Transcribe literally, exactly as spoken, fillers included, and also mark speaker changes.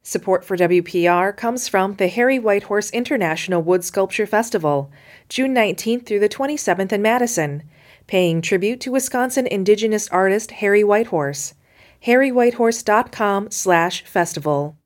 Speaker 1: Support for W P R comes from the Harry Whitehorse International Wood Sculpture Festival, June nineteenth through the twenty-seventh in Madison, paying tribute to Wisconsin Indigenous artist Harry Whitehorse. harry whitehorse dot com slash festival.